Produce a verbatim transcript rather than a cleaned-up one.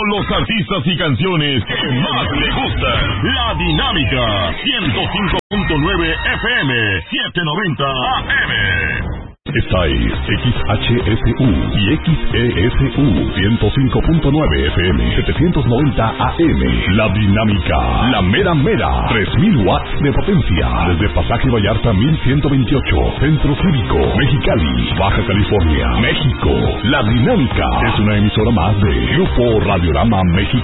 con los artistas y canciones que más le gustan. La Dinámica, ciento cinco punto nueve F M, setecientos noventa A M. Esta es X H S U y X E S U ciento cinco punto nueve F M, setecientos noventa A M. La Dinámica, la mera mera, tres mil watts de potencia. Desde Pasaje Vallarta mil ciento veintiocho, Centro Cívico, Mexicali, Baja California, México. La Dinámica es una emisora más de Grupo Radiorama México.